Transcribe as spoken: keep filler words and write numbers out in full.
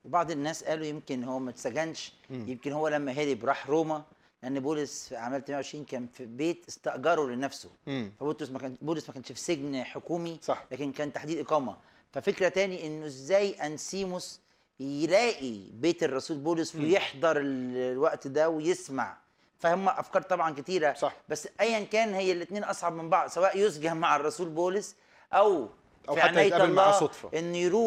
وبعض الناس قالوا يمكن هو ما اتسجنش، مم. يمكن هو لما هرب راح روما، لان بولس في اعمال ثمانية وعشرين كان في بيت استاجره لنفسه. مم. فبولس ما كان بولس ما كانش في سجن حكومي، صح. لكن كان تحديد اقامه. ففكره تاني انه ازاي انسيموس يلاقي بيت الرسول بولس مم. ويحضر ال- الوقت ده ويسمع. فهم افكار طبعا كتيره، صح. بس ايا كان هي الاثنين اصعب من بعض، سواء يسجن مع الرسول بولس او او في حتى عنايه يتقابل معاه الله صدفه. انه يروح